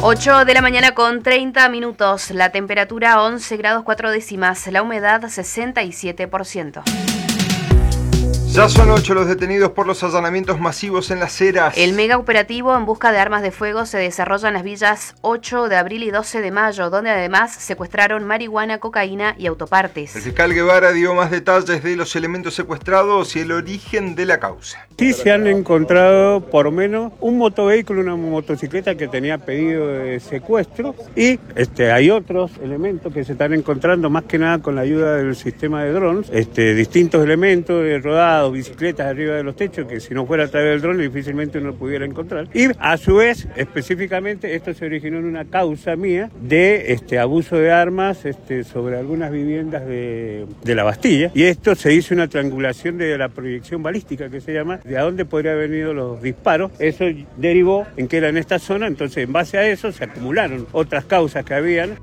8 de la mañana con 30 minutos, la temperatura 11 grados 4 décimas, la humedad 67%. Ya son 8 los detenidos por los allanamientos masivos en Las Heras. El mega operativo en busca de armas de fuego se desarrolla en las villas 8 de abril y 12 de mayo, donde además secuestraron marihuana, cocaína y autopartes. El fiscal Guevara dio más detalles de los elementos secuestrados y el origen de la causa. Sí, se han encontrado por lo menos un motovehículo, una motocicleta que tenía pedido de secuestro y hay otros elementos que se están encontrando más que nada con la ayuda del sistema de drones, distintos elementos de rodado, bicicletas arriba de los techos que si no fuera a través del dron difícilmente uno pudiera encontrar. Y a su vez, específicamente, esto se originó en una causa mía de abuso de armas sobre algunas viviendas de la Bastilla, y esto se hizo una triangulación de la proyección balística que se llama, de a dónde podrían haber venido los disparos. Eso derivó en que era en esta zona, entonces en base a eso se acumularon otras causas que habían.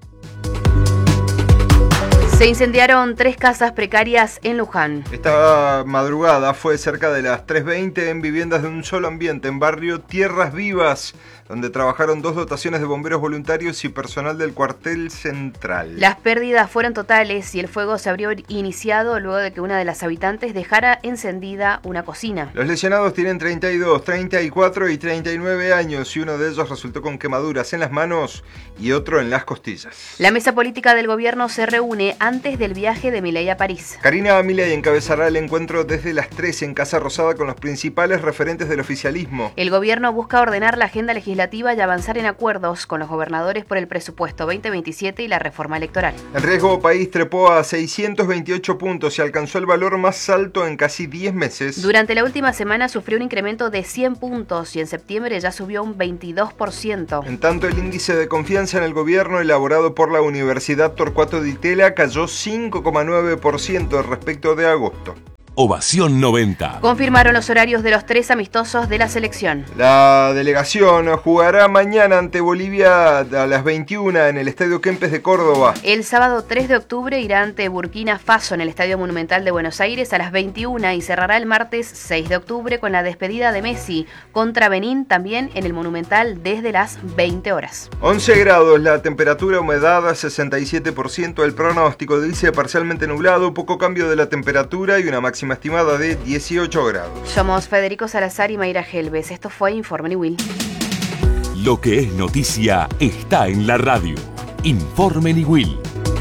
Se incendiaron 3 casas precarias en Luján. Esta madrugada fue cerca de las 3:20 en viviendas de un solo ambiente en barrio Tierras Vivas, donde trabajaron 2 dotaciones de bomberos voluntarios y personal del cuartel central. Las pérdidas fueron totales y el fuego se habría iniciado luego de que una de las habitantes dejara encendida una cocina. Los lesionados tienen 32, 34 y 39 años y uno de ellos resultó con quemaduras en las manos y otro en las costillas. La mesa política del gobierno se reúne antes del viaje de Milei a París. Karina Milei encabezará el encuentro desde las 13 en Casa Rosada con los principales referentes del oficialismo. El gobierno busca ordenar la agenda legislativa y avanzar en acuerdos con los gobernadores por el presupuesto 2027 y la reforma electoral. El riesgo país trepó a 628 puntos y alcanzó el valor más alto en casi 10 meses. Durante la última semana sufrió un incremento de 100 puntos y en septiembre ya subió un 22%. En tanto, el índice de confianza en el gobierno elaborado por la Universidad Torcuato Di Tella cayó 5,9% respecto de agosto. Ovación 90. Confirmaron los horarios de los 3 amistosos de la selección. La delegación jugará mañana ante Bolivia a las 21 en el Estadio Kempes de Córdoba. El sábado 3 de octubre irá ante Burkina Faso en el Estadio Monumental de Buenos Aires a las 21 y cerrará el martes 6 de octubre con la despedida de Messi contra Benín también en el Monumental desde las 20 horas. 11 grados, la temperatura, humedad 67%, el pronóstico dice parcialmente nublado, poco cambio de la temperatura y una máxima estimada de 18 grados. Somos Federico Salazar y Mayra Helves. Esto fue Informe Niwil. Lo que es noticia está en la radio. Informe Niwil.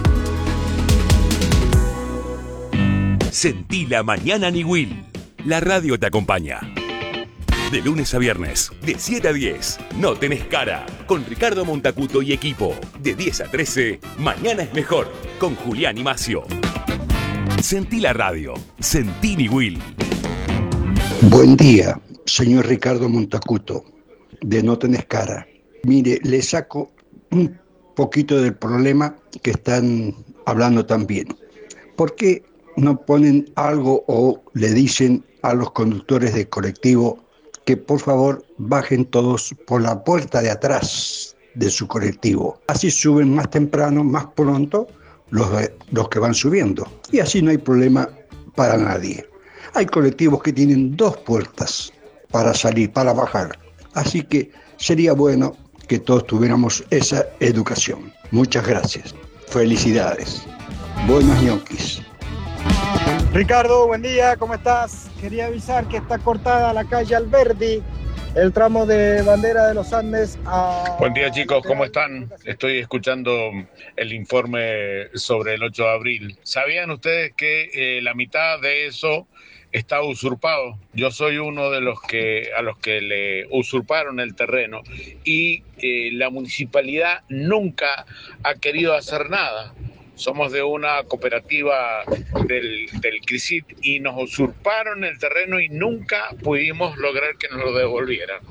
Sentí la mañana Niwil. La radio te acompaña. De lunes a viernes, de 7 a 10, No Tenés Cara, con Ricardo Montacuto y equipo. De 10 a 13, Mañana es Mejor, con Julián y Macio. Sentí la radio, sentí Niwil. Buen día, señor Ricardo Montacuto, de No Tenés Cara. Mire, le saco un poquito del problema que están hablando también. ¿Por qué no ponen algo o le dicen a los conductores de colectivo que por favor bajen todos por la puerta de atrás de su colectivo? Así suben más temprano, más pronto, los que van subiendo. Y así no hay problema para nadie. Hay colectivos que tienen 2 puertas para salir, para bajar. Así que sería bueno que todos tuviéramos esa educación. Muchas gracias. Felicidades. Buenos ñoquis. Ricardo, buen día, ¿cómo estás? Quería avisar que está cortada la calle Alberdi, el tramo de Bandera de los Andes a... Buen día, chicos, ¿cómo están? Estoy escuchando el informe sobre el 8 de abril. ¿Sabían ustedes que la mitad de eso está usurpado? Yo soy uno de los que a los que le usurparon el terreno y la municipalidad nunca ha querido hacer nada. Somos de una cooperativa del CRISIT y nos usurparon el terreno y nunca pudimos lograr que nos lo devolvieran.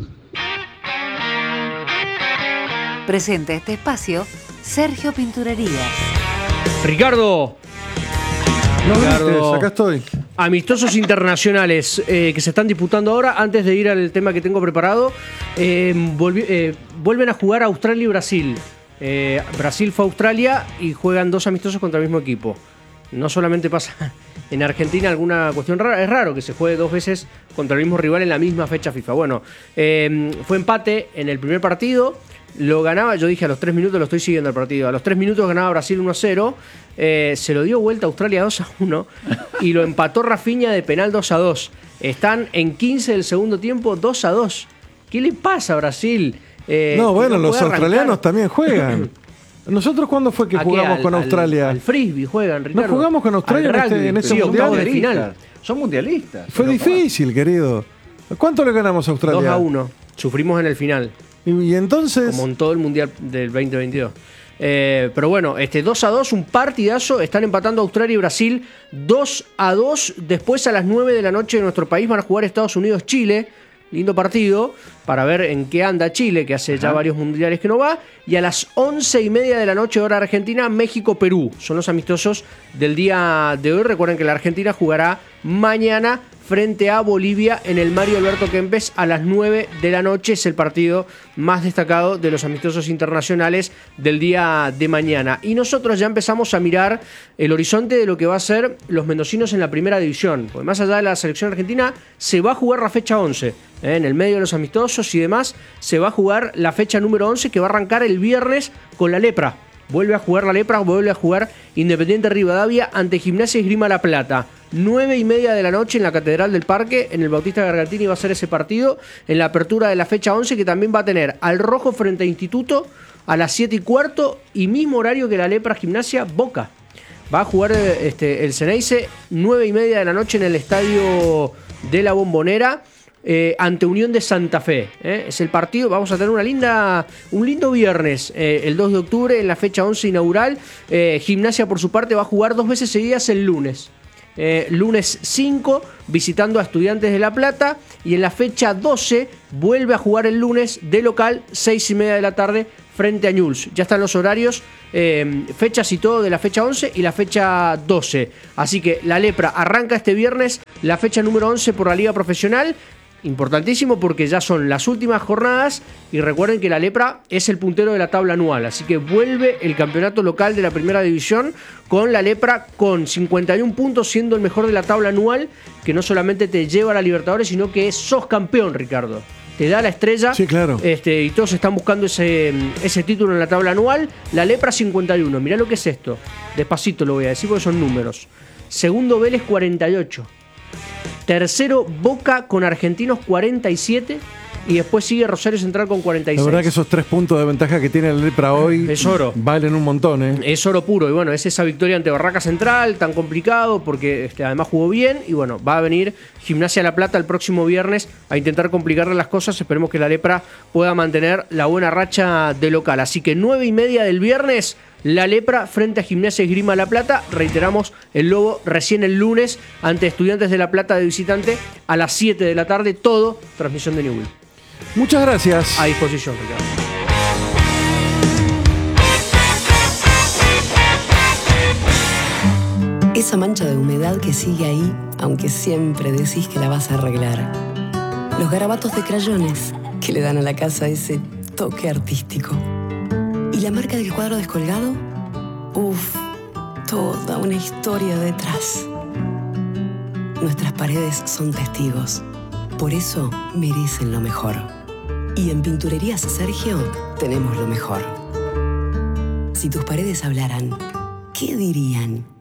Presenta este espacio Sergio Pinturerías. Ricardo, acá estoy. Amistosos internacionales que se están disputando ahora. Antes de ir al tema que tengo preparado, vuelven a jugar Australia y Brasil. Brasil fue a Australia y juegan 2 amistosos contra el mismo equipo. No solamente pasa en Argentina alguna cuestión rara, es raro que se juegue 2 veces contra el mismo rival en la misma fecha FIFA. Bueno, fue empate en el primer partido. lo ganaba, yo dije a los 3 minutos, lo estoy siguiendo el partido, a los 3 minutos ganaba Brasil 1-0, se lo dio vuelta a Australia 2-1 y lo empató Rafinha de penal 2-2. Están en 15 del segundo tiempo, 2-2. ¿Qué le pasa a Brasil? Los australianos también juegan. ¿Nosotros cuándo fue que jugamos con Australia? Al frisbee juegan, Ricardo. ¿No jugamos con Australia en este mundial? De final. Son mundialistas. Fue difícil, querido. ¿Cuánto le ganamos a Australia? 2-1. Sufrimos en el final. ¿Y entonces? Como en todo el mundial del 2022. Pero bueno, 2-2, un partidazo. Están empatando Australia y Brasil 2-2. Después a las 9 de la noche de nuestro país van a jugar Estados Unidos-Chile. Lindo partido para ver en qué anda Chile, que hace ya varios mundiales que no va. Y a las 11:30 de la noche, hora Argentina, México-Perú. Son los amistosos del día de hoy. Recuerden que la Argentina jugará mañana frente a Bolivia en el Mario Alberto Kempes a las 9 de la noche. Es el partido más destacado de los amistosos internacionales del día de mañana. Y nosotros ya empezamos a mirar el horizonte de lo que va a ser los mendocinos en la primera división. Porque más allá de la selección argentina, se va a jugar la fecha 11. En el medio de los amistosos y demás, se va a jugar la fecha número 11 que va a arrancar el viernes con la Lepra. Vuelve a jugar la Lepra, vuelve a jugar Independiente Rivadavia ante Gimnasia y Esgrima La Plata. 9:30 de la noche en la Catedral del Parque, en el Bautista Gargantini va a ser ese partido, en la apertura de la fecha 11, que también va a tener al Rojo frente a Instituto a las 7:15 y mismo horario que la Lepra Gimnasia Boca. Va a jugar el Ceneice 9:30 de la noche en el Estadio de la Bombonera. Ante Unión de Santa Fe. Es el partido, vamos a tener un lindo viernes, el 2 de octubre, en la fecha 11 inaugural. Gimnasia, por su parte, va a jugar 2 veces seguidas el lunes. Lunes 5, visitando a Estudiantes de La Plata, y en la fecha 12 vuelve a jugar el lunes de local, 6:30 de la tarde, frente a Newell's. Ya están los horarios, fechas y todo de la fecha 11 y la fecha 12. Así que la Lepra arranca este viernes la fecha número 11 por la Liga Profesional. Importantísimo porque ya son las últimas jornadas y recuerden que la Lepra es el puntero de la tabla anual, así que vuelve el campeonato local de la primera división con la Lepra con 51 puntos, siendo el mejor de la tabla anual, que no solamente te lleva a la Libertadores, sino que sos campeón, Ricardo. Te da la estrella. Sí, claro. Y todos están buscando ese título en la tabla anual. La Lepra 51, mirá lo que es esto. Despacito lo voy a decir porque son números. Segundo Vélez 48. Tercero, Boca con Argentinos 47. Y después sigue Rosario Central con 46. La verdad que esos 3 puntos de ventaja que tiene la Lepra hoy es oro. Valen un montón, Es oro puro. Y bueno, es esa victoria ante Barraca Central, tan complicado, porque además jugó bien. Y bueno, va a venir Gimnasia La Plata el próximo viernes a intentar complicarle las cosas. Esperemos que la Lepra pueda mantener la buena racha de local. Así que 9:30 del viernes, la Lepra frente a Gimnasia y Esgrima La Plata. Reiteramos, el Lobo recién el lunes ante Estudiantes de La Plata de visitante a las 7 de la tarde. Todo transmisión de Newell. Muchas gracias. A disposición, Ricardo. Esa mancha de humedad que sigue ahí, aunque siempre decís que la vas a arreglar. Los garabatos de crayones que le dan a la casa ese toque artístico. ¿Y la marca del cuadro descolgado? Uf, toda una historia detrás. Nuestras paredes son testigos. Por eso merecen lo mejor. Y en Pinturerías Sergio tenemos lo mejor. Si tus paredes hablaran, ¿qué dirían?